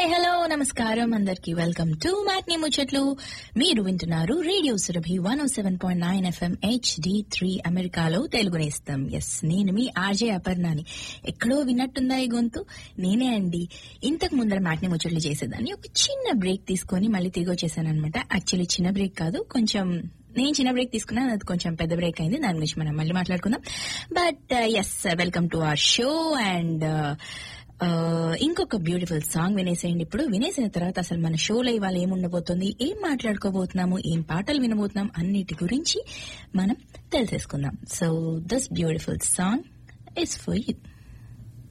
Hi hello నమస్కారం అందరికి welcome to matinee ముచ్చట్లు. మీరు వింటున్నారు రేడియో సురభి 107.9 FM HD3 అమెరికాలో తెలుగు నేస్తం. ఎస్, నేను మీ ఆర్జే అపర్ణాని. ఎక్కడో విన్నట్టుందా ఈ గొంతు? నేనే అండి. ఇంతకు ముందర మ్యాట్నీ ముచ్చట్లు చేసేదాన్ని. ఒక చిన్న బ్రేక్ తీసుకొని మళ్ళీ తిరిగి వచ్చేసాను అనమాట. యాక్చువల్లీ చిన్న బ్రేక్ కాదు, నేను చిన్న బ్రేక్ తీసుకున్నా, అది కొంచెం పెద్ద బ్రేక్ అయింది. దాని గురించి మనం మళ్ళీ మాట్లాడుకుందాం. But yes, welcome to our show. And ఇంకొక బ్యూటిఫుల్ సాంగ్ వినేసేయండి. ఇప్పుడు వినేసిన తర్వాత అసలు మన షోలో ఇవాళ ఏముండబోతుంది, ఏం మాట్లాడుకోబోతున్నాము, ఏం పాటలు వినబోతున్నాం అన్నిటి గురించి మనం తెలిసేసుకుందాం. So this beautiful song is for you.